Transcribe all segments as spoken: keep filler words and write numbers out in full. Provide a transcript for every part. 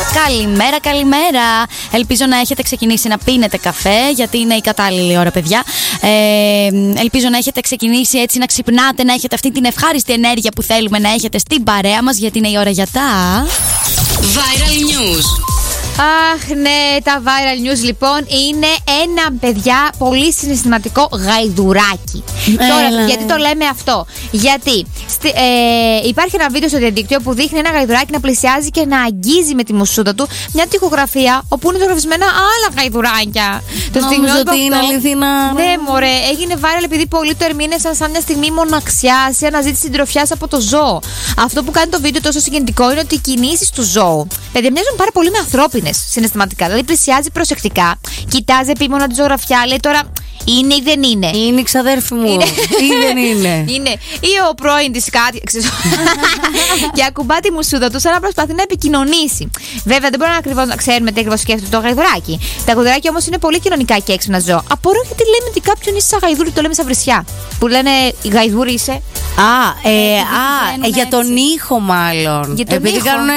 Καλημέρα, καλημέρα. Ελπίζω να έχετε ξεκινήσει να πίνετε καφέ, γιατί είναι η κατάλληλη ώρα, παιδιά. Ε, ελπίζω να έχετε ξεκινήσει έτσι να ξυπνάτε, να έχετε αυτή την ευχάριστη ενέργεια που θέλουμε να έχετε στην παρέα μας, γιατί είναι η ώρα για τα Viral News. Αχ, ναι, τα viral news λοιπόν είναι ένα, παιδιά, πολύ συναισθηματικό γαϊδουράκι. Τώρα, γιατί το λέμε αυτό? Γιατί στη, ε, υπάρχει ένα βίντεο στο διαδίκτυο που δείχνει ένα γαϊδουράκι να πλησιάζει και να αγγίζει με τη μουσούτα του μια τοιχογραφία όπου είναι ζωγραφισμένα άλλα γαϊδουράκια. Το Νομίζω ότι είναι αληθινά. Ναι, μωρέ, έγινε viral επειδή πολλοί το ερμήνευσαν σαν μια στιγμή μοναξιάς ή αναζήτηση συντροφιάς από το ζώο. Αυτό που κάνει το βίντεο τόσο συγκινητικό είναι ότι οι κινήσεις του ζώου, παιδιά, μοιάζουν πάρα πολύ με ανθρώπινες συναισθηματικά. Δηλαδή πλησιάζει προσεκτικά, κοιτάζει επίμονα τη ζωγραφιά, λέει τώρα είναι ή δεν είναι. Είναι η ξαδέρφη μου. Είναι. Ή δεν είναι. Είναι. Ή ο πρώην της κάτι. Και ακουμπά τη μουσούδα του σαν να προσπαθεί να επικοινωνήσει. Βέβαια δεν μπορούμε ακριβώς να ξέρουμε τι ακριβώς σκέφτεται το γαϊδουράκι. Τα γαϊδουράκια όμως είναι πολύ κοινωνικά και έξυπνα ζώα. Απορώ γιατί λέμε ότι κάποιον είσαι σαν γαϊδούρι, το λέμε σαν βρισιά. Που λένε γαϊδούρι είσαι. Α, ε, α, για τον ήχο μάλλον. Για τον Επειδή ήχο. κάνουν.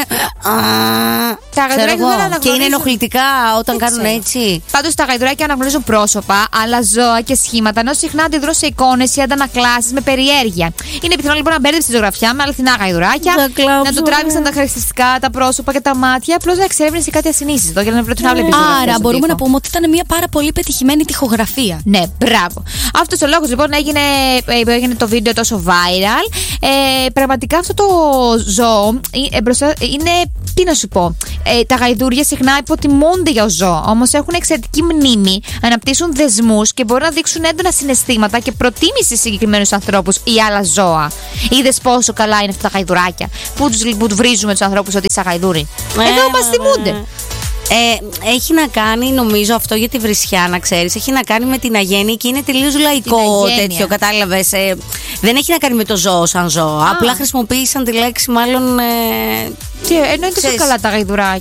Τα γαϊδουράκια δεν αναγνωρίζουν. Και είναι ενοχλητικά όταν Δεν κάνουν ξέρω. έτσι. Πάντως τα γαϊδουράκια αναγνωρίζουν πρόσωπα, άλλα ζώα και σχήματα, ενώ συχνά αντιδρούν σε εικόνες ή αντανακλάσεις με περιέργεια. Είναι πιθανό λοιπόν να μπέρδεψε τη ζωγραφιά με αληθινά γαϊδουράκια, να του τράβηξαν τα χαρακτηριστικά, τα πρόσωπα και τα μάτια, απλώς να εξερεύνησε κάτι ασυνήθιστο για να βρεθεί να βλέπει. Άρα μπορούμε να πούμε ότι ήταν μια πάρα πολύ πετυχημένη τοιχογραφία. Ναι, μπράβο. Αυτός ο λόγος λοιπόν έγινε, έγινε το βίντεο τόσο viral. Ε, πραγματικά αυτό το ζώο ε, μπροστά, είναι, τι να σου πω, ε, τα γαϊδούρια συχνά υποτιμούνται για ζώο, όμως έχουν εξαιρετική μνήμη, αναπτύσσουν δεσμούς και μπορούν να δείξουν έντονα συναισθήματα και προτίμηση σε συγκεκριμένους ανθρώπους ή άλλα ζώα. Είδες πόσο καλά είναι αυτά τα γαϊδουράκια που τους, που τους βρίζουμε τους ανθρώπους ότι είσαι γαϊδούρι. Ε, Εδώ μας θυμούνται. Ε, έχει να κάνει, νομίζω, αυτό για τη βρισιά, να ξέρεις. Έχει να κάνει με την αγένεια και είναι τελείως λαϊκό τέτοιο, κατάλαβες. Ε, δεν έχει να κάνει με το ζώο σαν ζώο. Α. Απλά χρησιμοποίησαν τη λέξη, μάλλον. Ε, Και ενώ είναι τόσο καλά τα γαϊδουράκια.